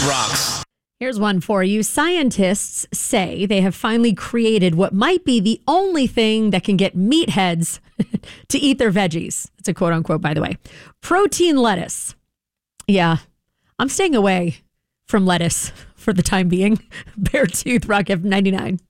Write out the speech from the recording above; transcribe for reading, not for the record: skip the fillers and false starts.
rocks. Here's one for you. Scientists say they have finally created what might be the only thing that can get meatheads to eat their veggies. It's a quote unquote, by the way. Protein lettuce. Yeah, I'm staying away from lettuce for the time being. Beartooth Rock F99.